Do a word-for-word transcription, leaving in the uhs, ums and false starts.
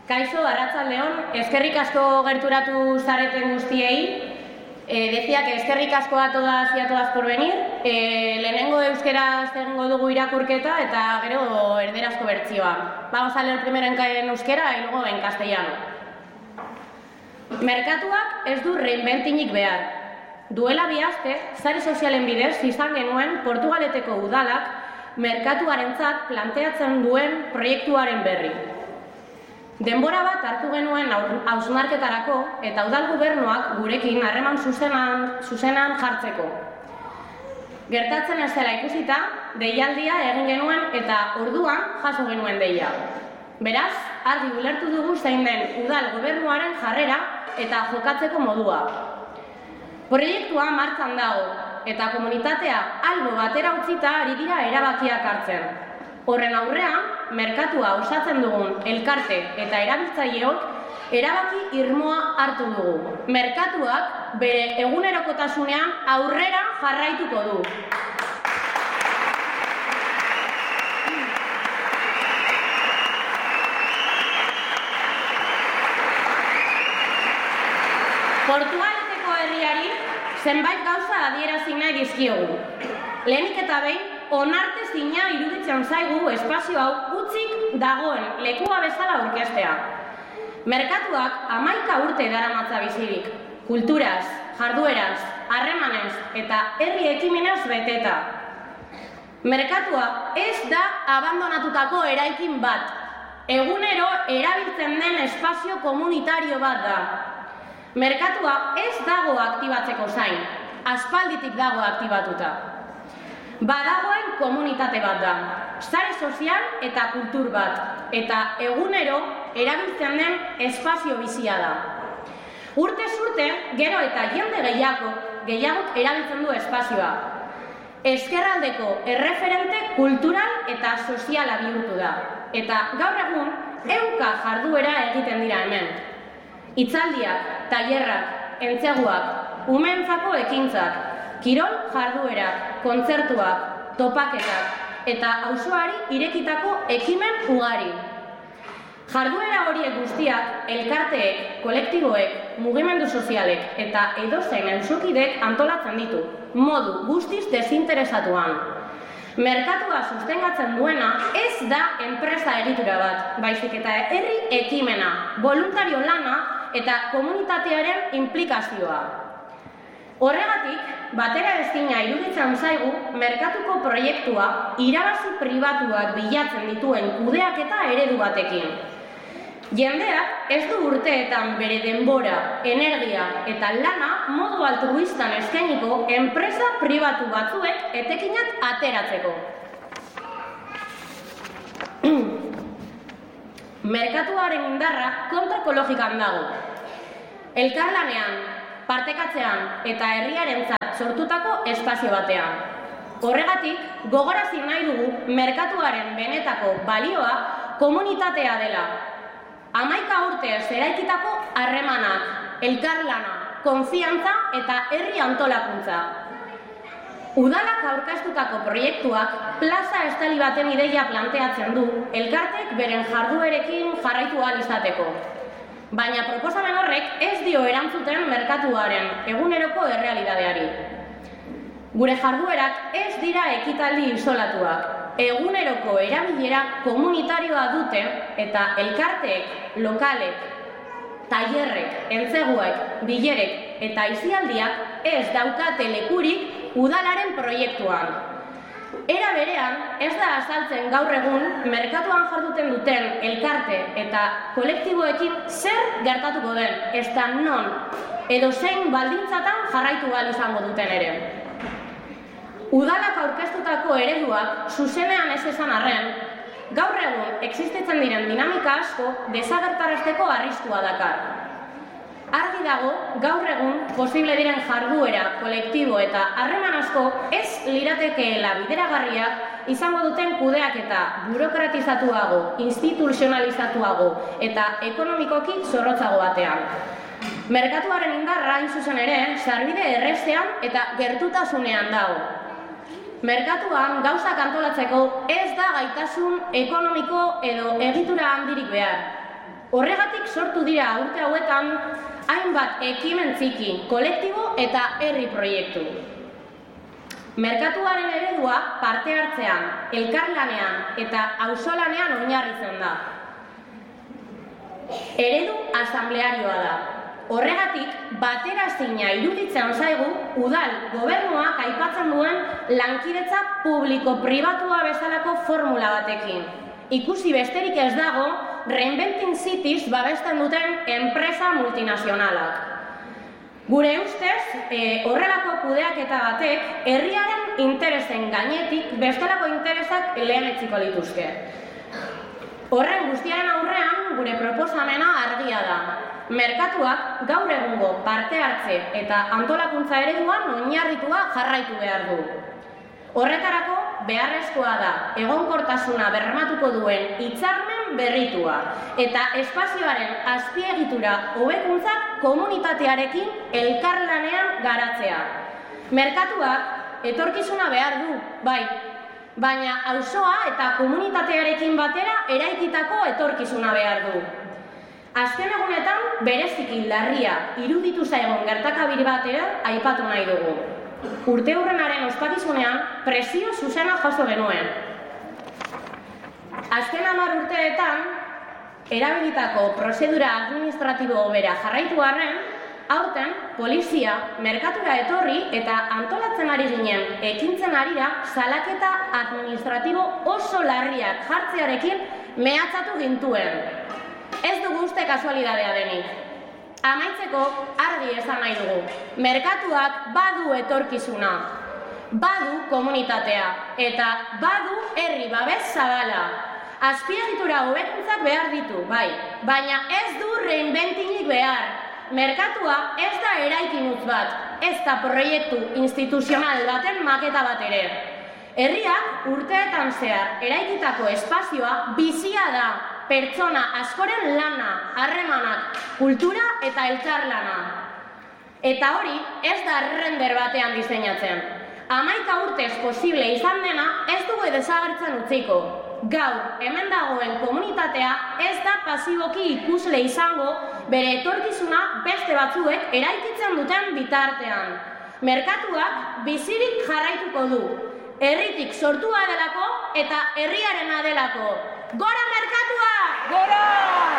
Kaixo, arratsaldeon, eskerrik asko gerturatu zareten guztiei. Eh, decía que eskerrik asko a todas y a todas por venir. Eh, lehenengo euskaraz egingo dugu irakurketa eta gero erderazko bertsioa. Vamos a leer primero en, en euskera y luego en castellano. Merkatuak ez du reinventinik behar. Duela bi aste, sare sozialen bidez izan genuen Portugaleteko udalak merkatuarentzat planteatzen duen proiektuaren berri. Denbora bat hartu genuen hausnarketarako eta udal gobernuak gurekin harreman zuzenan, zuzenan jartzeko. Gertatzen ez dela ikusita, deialdia egin genuen eta orduan jaso genuen deia. Beraz, argi ulertu dugu zein den udal gobernuaren jarrera eta jokatzeko modua. Proiektua martxan dago eta komunitatea albo batera utzita ari dira erabakiak hartzen. Horren aurrean, merkatua osatzen dugun elkarte eta erabiltzaileok erabaki irmoa hartu dugu. Merkatuak bere egunerokotasunean aurrera jarraituko du. Portugaleteko herriari zenbait gauza adierazi nahi dizkiogu. Lehenik eta behin, onartezina iruditzen zaigu espazio hau utzik dagoen lekua bezala aurkeztea. Merkatuak hamaika urte daramatza bizirik, kulturaz, jardueraz, harremanez eta herri ekimenez beteta. Merkatua ez da abandonatutako eraikin bat, egunero erabiltzen den espazio komunitario bat da. Merkatua ez dago aktibatzeko zain, aspalditik dago aktibatuta. Badagoen komunitate bat da, sare sozial eta kultur bat, eta egunero erabiltzen den espazio bizia da. Urtez urte, gero eta jende gehiago, gehiagok erabiltzen du espazioa. Ezkerraldeko erreferente kultural eta soziala bihurtu da, eta gaur egun ehunka jarduera egiten dira hemen. Hitzaldiak, tailerrak, entzeguak, umeentzako ekintzak, kirol jarduerak, kontzertuak, topaketak eta auzoari irekitako ekimen ugari. Jarduera horiek guztiak elkarteek, kolektiboek, mugimendu sozialek eta edozein auzokidek antolatzen ditu, modu guztiz desinteresatuan. Merkatua sustengatzen duena ez da enpresa egitura bat, baizik eta herri ekimena, voluntario lana eta komunitatearen inplikazioa. Horregatik, batera ezina iruditzen zaigu merkatuko proiektua irabazi pribatuak bilatzen dituen kudeaketa eredu batekin. Jendeak ez du urteetan bere denbora, energia eta lana modu altruistan eskainiko enpresa pribatu batzuek etekinak ateratzeko. Merkatuaren indarra kontraekologikan dago. Elkarlanean, partekatzean eta herriarentzat sortutako espazio batean. Horregatik, gogorazi nahi dugu merkatuaren benetako balioa komunitatea dela. Hamaika urtez eraikitako harremanak, elkarlana, konfiantza eta herri antolakuntza. Udalak aurkeztutako proiektuak plaza estali baten ideia planteatzen du elkartek beren jarduerekin jarraitu ahal izateko. Baina proposamen horrek ez dio erantzuten merkatuaren eguneroko errealitateari. Gure jarduerak ez dira ekitaldi isolatuak, eguneroko erabilera komunitarioa dute eta elkarteek, lokalek, tailerrek, entzeguek, bilerek eta aisialdiak ez daukate lekurik udalaren proiektuan. Era berean, ez da azaltzen gaur egun merkatuan jarduten duten elkarte eta kolektiboekin zer gertatuko den, ez da non, edo zein baldintzatan jarraitu ahal izango duten ere. Udalak aurkeztutako ereduak zuzenean ez esan arren, gaur egun existitzen diren dinamika asko desagertarazteko arriskua dakar. Argi dago, gaur egun posible diren jarduera, kolektibo eta harreman asko ez liratekeela bideragarriak izango duten kudeaketa burokratizatuago, instituzionalizatuago eta ekonomikoki zorrotzago batean. Merkatuaren indarra hain zuzen ere, sarbide errezean eta gertutasunean dago. Merkatuan gauzak antolatzeko ez da gaitasun ekonomiko edo egitura handirik behar. Horregatik sortu dira urte hauetan hainbat ekimen txiki, kolektibo eta herri proiektu. Merkatuaren eredua parte hartzean, elkarlanean eta auzolanean oinarritzen da. Eredu asamblearioa da. Horregatik, bateraezina iruditzen zaigu udal gobernuak aipatzen duen lankidetza publiko-pribatua bezalako formula batekin. Ikusi besterik ez dago, Reinventing Cities babesten duten enpresa multinazionalak. Gure ustez, horrelako kudeaketa batek herriaren interesen gainetik bestelako interesak lehenetsiko lituzke. Horren guztiaren aurrean, gure proposamena argia da. Merkatuak gaur egungo parte hartze eta antolakuntza ereduan oinarritua jarraitu behar du. Horretarako beharrezkoa da egonkortasuna bermatuko duen hitzarmen berritua eta espazioaren azpiegitura hobekuntzak komunitatearekin elkarlanean garatzea. Merkatuak etorkizuna behar du, bai, baina auzoa eta komunitatearekin batera eraikitako etorkizuna behar du. Azken egunetan bereziki larria iruditu zaigun gertakabiri batera aipatu nahi dugu. Urteurrenaren ospakizunean presio zuzena jaso genuen. Azken hamar urteetan erabilitako prozedura administratibo bera jarraitu arren, aurten polizia merkatura etorri eta antolatzen ari ginen ekintzen arira salaketa administratibo oso larriak jartzearekin mehatzatu gintuen. Ez dugu uste kasualidadea denik. Amaitzeko argi esan nahi dugu. Merkatuak badu etorkizuna, badu komunitatea eta badu herri babes zabala. Azpiegitura hobekuntzak behar ditu, bai, baina ez du reinventingik behar. Merkatua ez da eraikin utz bat, ez da proiektu instituzional baten maketa bat ere. Herriak urteetan zehar eraikitako espazioa bizia da. Pertsona askoren lana, harremanak, kultura eta elkarlana. Eta hori ez da render batean diseinatzen. Hamaika urtez posible izan dena ez dugu desagertzen utziko. Gaur, hemen dagoen komunitatea ez da pasiboki ikusle izango bere etorkizuna beste batzuek eraikitzen duten bitartean. Merkatuak bizirik jarraituko du. Herritik sortua delako eta herriarena delako. Gora merkatua! Gora!